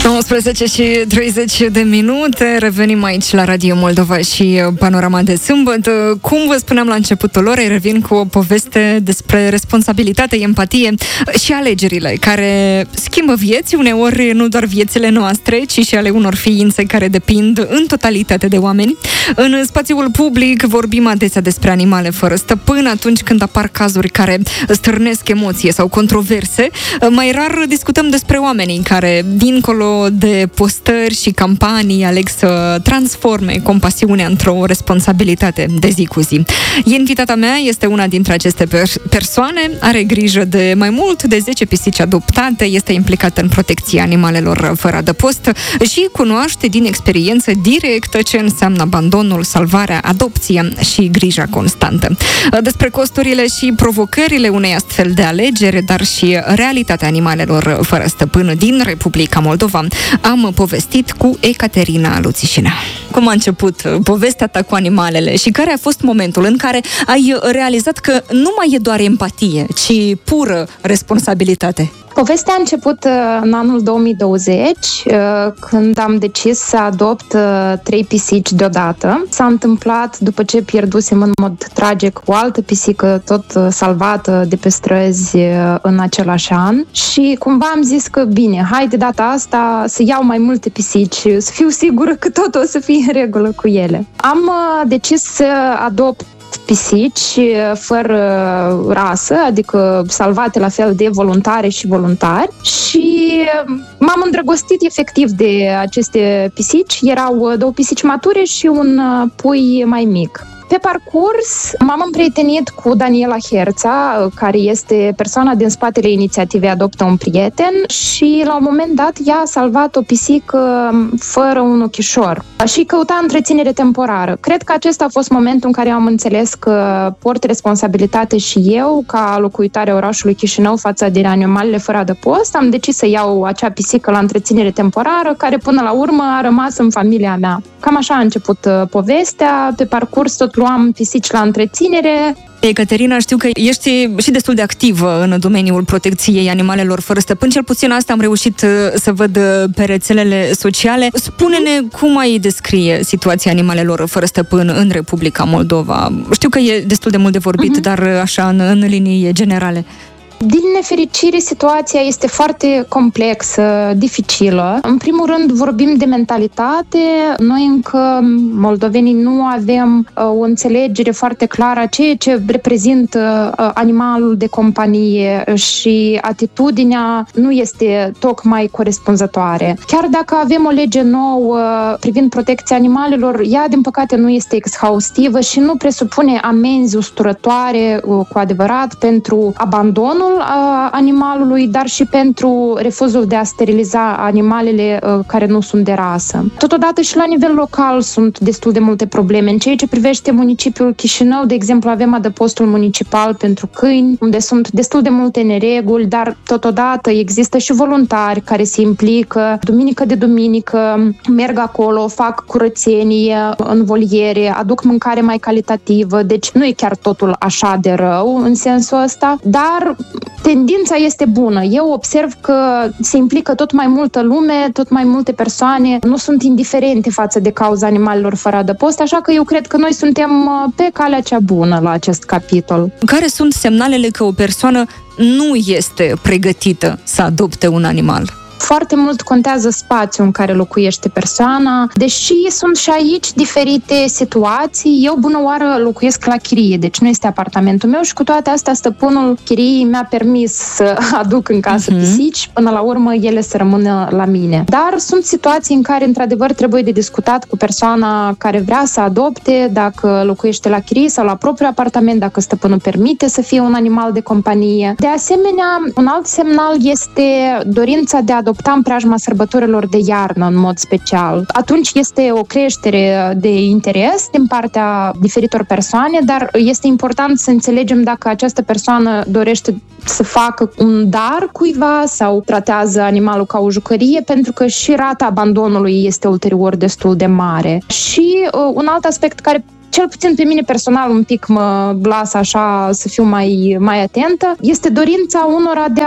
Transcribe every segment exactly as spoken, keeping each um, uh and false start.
nouăsprezece și treizeci de minute, revenim aici la Radio Moldova și Panorama de sâmbătă. Cum vă spuneam la începutul orei, revin cu o poveste despre responsabilitate, empatie și alegerile care schimbă vieți, uneori nu doar viețile noastre, ci și ale unor ființe care depind în totalitate de oameni. În spațiul public vorbim adesea despre animale fără stăpân atunci când apar cazuri care stârnesc emoție sau controverse. Mai rar discutăm despre oamenii care, dincolo de postări și campanii, aleg să transforme compasiunea într-o responsabilitate de zi cu zi. Invitata mea este una dintre aceste per- persoane, are grijă de mai mult de zece pisici adoptate, este implicată în protecția animalelor fără adăpost și cunoaște din experiență directă ce înseamnă abandonul, salvarea, adopția și grija constantă. Despre costurile și provocările unei astfel de alegeri, dar și realitatea animalelor fără stăpân din Republica Moldova, am povestit cu Ecaterina Luțișina. Cum a început povestea ta cu animalele și care a fost momentul în care ai realizat că nu mai e doar empatie, ci pură responsabilitate? Povestea a început în anul două mii douăzeci, când am decis să adopt trei pisici deodată. S-a întâmplat după ce pierdusem în mod tragic o altă pisică tot salvată de pe străzi în același an și cumva am zis că bine, hai de data asta să iau mai multe pisici, să fiu sigură că tot o să fie în regulă cu ele. Am decis să adopt pisici fără rasă, adică salvate la fel de voluntare și voluntari, și m-am îndrăgostit efectiv de aceste pisici. Erau două pisici mature și un pui mai mic. Pe parcurs m-am împrietenit cu Daniela Herța, care este persoana din spatele inițiativei Adoptă un prieten, și la un moment dat ea a salvat o pisică fără un ochișor și căuta întreținere temporară. Cred că acesta a fost momentul în care am înțeles că port responsabilitate și eu, ca locuitoare a orașului Chișinău, față de animalele fără adăpost. Am decis să iau acea pisică la întreținere temporară, care până la urmă a rămas în familia mea. Cam așa a început povestea. Pe parcurs tot luam pisici la întreținere. Ecaterina, știu că ești și destul de activă în domeniul protecției animalelor fără stăpân. Cel puțin asta am reușit să văd pe rețelele sociale. Spune-ne cum ai descrie situația animalelor fără stăpân în Republica Moldova. Știu că e destul de mult de vorbit, uh-huh. dar așa în, în linii generale. Din nefericire, situația este foarte complexă, dificilă. În primul rând, vorbim de mentalitate. Noi încă, moldovenii, nu avem uh, o înțelegere foarte clară a ceea ce reprezintă uh, animalul de companie și atitudinea nu este tocmai corespunzătoare. Chiar dacă avem o lege nouă privind protecția animalelor, ea, din păcate, nu este exhaustivă și nu presupune amenzi usturătoare uh, cu adevărat pentru abandonul animalului, dar și pentru refuzul de a steriliza animalele uh, care nu sunt de rasă. Totodată și la nivel local sunt destul de multe probleme. În ceea ce privește municipiul Chișinău, de exemplu, avem adăpostul municipal pentru câini, unde sunt destul de multe nereguli, dar totodată există și voluntari care se implică duminică de duminică, merg acolo, fac curățenie în voliere, aduc mâncare mai calitativă, deci nu e chiar totul așa de rău în sensul ăsta, dar tendința este bună. Eu observ că se implică tot mai multă lume, tot mai multe persoane nu sunt indiferente față de cauza animalelor fără adăpost, așa că eu cred că noi suntem pe calea cea bună la acest capitol. Care sunt semnalele că o persoană nu este pregătită să adopte un animal? Foarte mult contează spațiul în care locuiește persoana, deși sunt și aici diferite situații. Eu, bună oară, locuiesc la chirie, deci nu este apartamentul meu și cu toate astea stăpânul chiriei mi-a permis să aduc în casă uh-huh. pisici, până la urmă ele să rămână la mine. Dar sunt situații în care, într-adevăr, trebuie de discutat cu persoana care vrea să adopte, dacă locuiește la chirie sau la propriul apartament, dacă stăpânul permite să fie un animal de companie. De asemenea, un alt semnal este dorința de a adopta în preajma sărbătorilor de iarnă în mod special. Atunci este o creștere de interes din partea diferitor persoane, dar este important să înțelegem dacă această persoană dorește să facă un dar cuiva sau tratează animalul ca o jucărie, pentru că și rata abandonului este ulterior destul de mare. Și uh, un alt aspect care cel puțin pe mine personal un pic mă lasă așa să fiu mai, mai atentă, este dorința unora de a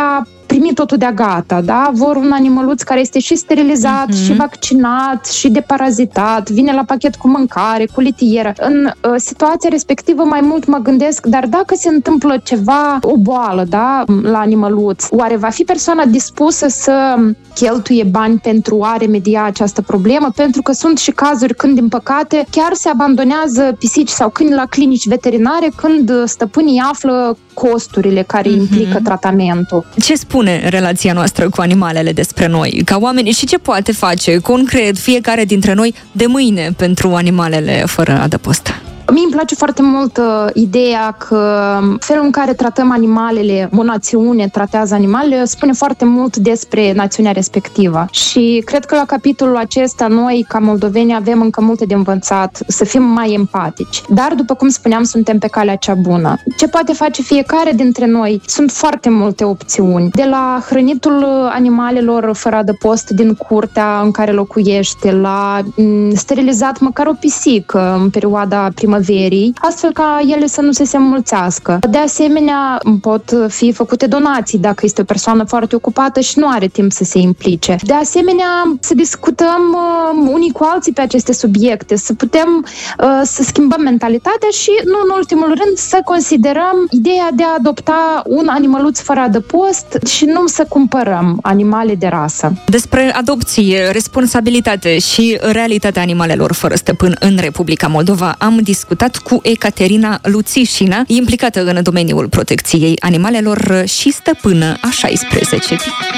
primi totul de-a gata, da? Vor un animăluț care este și sterilizat, uh-huh. și vaccinat, și deparazitat, vine la pachet cu mâncare, cu litieră. În uh, situația respectivă mai mult mă gândesc, dar dacă se întâmplă ceva, o boală, da, la animăluț, oare va fi persoana dispusă să cheltuie bani pentru a remedia această problemă? Pentru că sunt și cazuri când, din păcate, chiar se abandonează pisici sau câini la clinici veterinare când stăpânii află costurile care mm-hmm. implică tratamentul. Ce spune relația noastră cu animalele despre noi, ca oameni, și ce poate face concret fiecare dintre noi de mâine pentru animalele fără adăpost? Mie îmi place foarte mult uh, ideea că felul în care tratăm animalele, o națiune tratează animalele, spune foarte mult despre națiunea respectivă. Și cred că la capitolul acesta noi, ca moldoveni, avem încă multe de învățat, să fim mai empatici. Dar, după cum spuneam, suntem pe calea cea bună. Ce poate face fiecare dintre noi? Sunt foarte multe opțiuni. De la hrănitul animalelor fără adăpost din curtea în care locuiește, la m, sterilizat măcar o pisică în perioada primăverii, verii, astfel ca ele să nu se se înmulțească. De asemenea, pot fi făcute donații dacă este o persoană foarte ocupată și nu are timp să se implice. De asemenea, să discutăm uh, unii cu alții pe aceste subiecte, să putem uh, să schimbăm mentalitatea și, nu în ultimul rând, să considerăm ideea de a adopta un animăluț fără adăpost și nu să cumpărăm animale de rasă. Despre adopție, responsabilitate și realitatea animalelor fără stăpân în Republica Moldova am discutat cu Ecaterina Luțișina, implicată în domeniul protecției animalelor și stăpână a șaisprezece